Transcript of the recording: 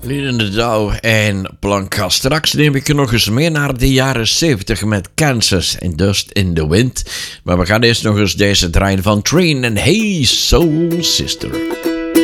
Liedende Douw en Blanca. Straks neem ik je nog eens mee naar de jaren 70 met Kansas en Dust in the Wind. Maar we gaan eerst nog eens deze draaien van Train en Hey Soul Sister.